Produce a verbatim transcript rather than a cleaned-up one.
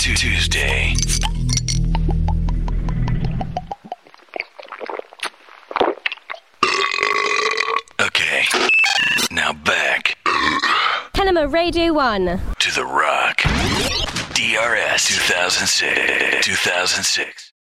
Tuesday. Okay, now back Panama Radio one. to The Rock. D R S two thousand six. two thousand six.